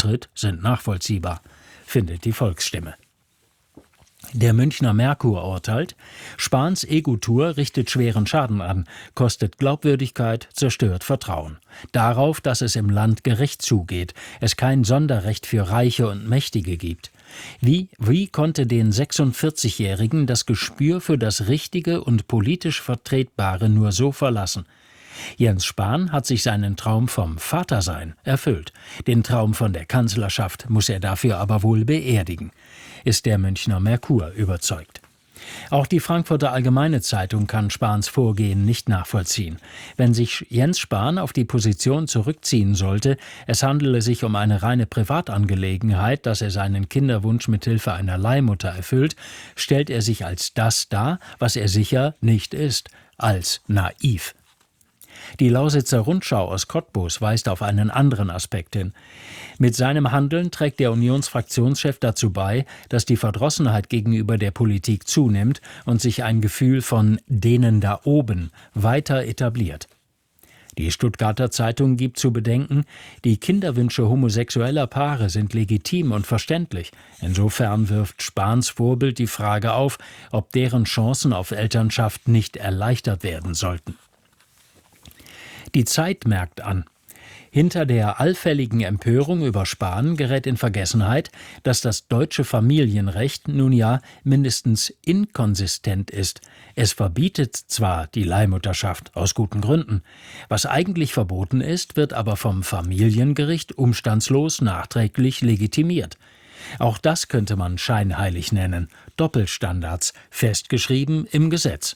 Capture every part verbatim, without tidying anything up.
auftritt, sind nachvollziehbar, findet die Volksstimme. Der Münchner Merkur urteilt, Spahns Ego-Tour richtet schweren Schaden an, kostet Glaubwürdigkeit, zerstört Vertrauen. Darauf, dass es im Land gerecht zugeht, es kein Sonderrecht für Reiche und Mächtige gibt. Wie, wie konnte den sechsundvierzigjährigen das Gespür für das Richtige und politisch Vertretbare nur so verlassen? Jens Spahn hat sich seinen Traum vom Vatersein erfüllt. Den Traum von der Kanzlerschaft muss er dafür aber wohl beerdigen, ist der Münchner Merkur überzeugt. Auch die Frankfurter Allgemeine Zeitung kann Spahns Vorgehen nicht nachvollziehen. Wenn sich Jens Spahn auf die Position zurückziehen sollte, es handele sich um eine reine Privatangelegenheit, dass er seinen Kinderwunsch mit Hilfe einer Leihmutter erfüllt, stellt er sich als das dar, was er sicher nicht ist, als naiv. Die Lausitzer Rundschau aus Cottbus weist auf einen anderen Aspekt hin. Mit seinem Handeln trägt der Unionsfraktionschef dazu bei, dass die Verdrossenheit gegenüber der Politik zunimmt und sich ein Gefühl von denen da oben weiter etabliert. Die Stuttgarter Zeitung gibt zu bedenken, die Kinderwünsche homosexueller Paare sind legitim und verständlich. Insofern wirft Spahns Vorbild die Frage auf, ob deren Chancen auf Elternschaft nicht erleichtert werden sollten. Die Zeit merkt an. Hinter der allfälligen Empörung über Spahn gerät in Vergessenheit, dass das deutsche Familienrecht nun ja mindestens inkonsistent ist. Es verbietet zwar die Leihmutterschaft aus guten Gründen. Was eigentlich verboten ist, wird aber vom Familiengericht umstandslos nachträglich legitimiert. Auch das könnte man scheinheilig nennen. Doppelstandards, festgeschrieben im Gesetz.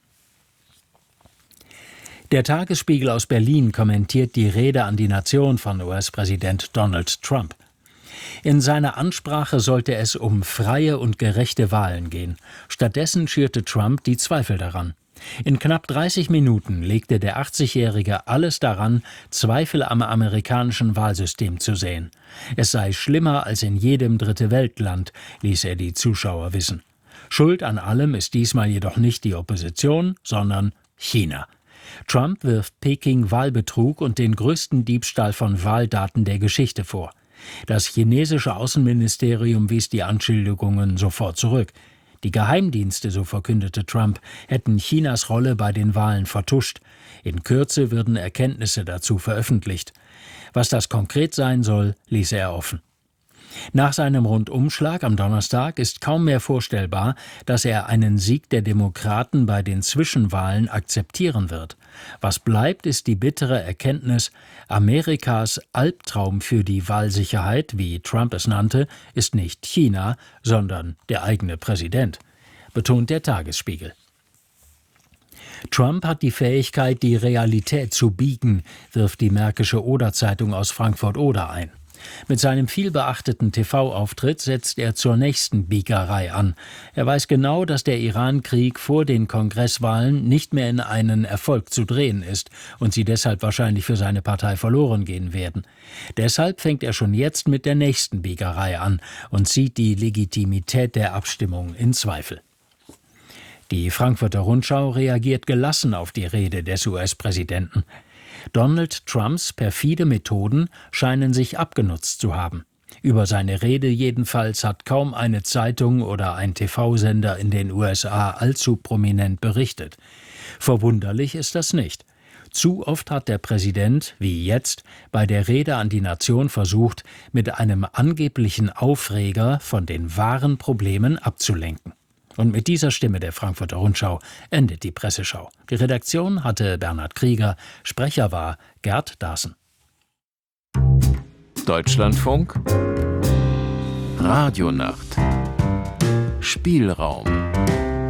Der Tagesspiegel aus Berlin kommentiert die Rede an die Nation von U S-Präsident Donald Trump. In seiner Ansprache sollte es um freie und gerechte Wahlen gehen. Stattdessen schürte Trump die Zweifel daran. In knapp dreißig Minuten legte der achtzigjährige alles daran, Zweifel am amerikanischen Wahlsystem zu sehen. Es sei schlimmer als in jedem Dritte-Welt-Land, ließ er die Zuschauer wissen. Schuld an allem ist diesmal jedoch nicht die Opposition, sondern China. Trump wirft Peking Wahlbetrug und den größten Diebstahl von Wahldaten der Geschichte vor. Das chinesische Außenministerium wies die Anschuldigungen sofort zurück. Die Geheimdienste, so verkündete Trump, hätten Chinas Rolle bei den Wahlen vertuscht. In Kürze würden Erkenntnisse dazu veröffentlicht. Was das konkret sein soll, ließ er offen. Nach seinem Rundumschlag am Donnerstag ist kaum mehr vorstellbar, dass er einen Sieg der Demokraten bei den Zwischenwahlen akzeptieren wird. Was bleibt, ist die bittere Erkenntnis, Amerikas Albtraum für die Wahlsicherheit, wie Trump es nannte, ist nicht China, sondern der eigene Präsident, betont der Tagesspiegel. Trump hat die Fähigkeit, die Realität zu biegen, wirft die Märkische Oder-Zeitung aus Frankfurt-Oder ein. Mit seinem vielbeachteten T V-Auftritt setzt er zur nächsten Biegerei an. Er weiß genau, dass der Iran-Krieg vor den Kongresswahlen nicht mehr in einen Erfolg zu drehen ist und sie deshalb wahrscheinlich für seine Partei verloren gehen werden. Deshalb fängt er schon jetzt mit der nächsten Biegerei an und zieht die Legitimität der Abstimmung in Zweifel. Die Frankfurter Rundschau reagiert gelassen auf die Rede des U S-Präsidenten. Donald Trumps perfide Methoden scheinen sich abgenutzt zu haben. Über seine Rede jedenfalls hat kaum eine Zeitung oder ein T V-Sender in den U S A allzu prominent berichtet. Verwunderlich ist das nicht. Zu oft hat der Präsident, wie jetzt, bei der Rede an die Nation versucht, mit einem angeblichen Aufreger von den wahren Problemen abzulenken. Und mit dieser Stimme der Frankfurter Rundschau endet die Presseschau. Die Redaktion hatte Bernhard Krieger, Sprecher war Gerd Daaßen. Deutschlandfunk Radionacht Spielraum